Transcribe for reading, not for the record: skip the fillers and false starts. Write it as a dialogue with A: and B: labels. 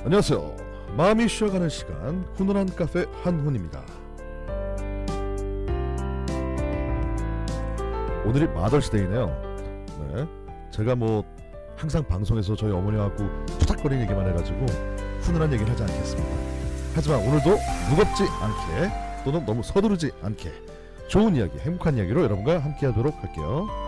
A: 안녕하세요. 마음이 쉬어가는 시간 훈훈한 카페 한훈입니다. 오늘이 마더스데이네요. 네, 제가 항상 방송에서 저희 어머니하고 투닥거리는 얘기만 해가지고 훈훈한 얘기를 하지 않겠습니다. 하지만 오늘도 무겁지 않게 또는 너무 서두르지 않게 좋은 이야기, 행복한 이야기로 여러분과 함께하도록 할게요.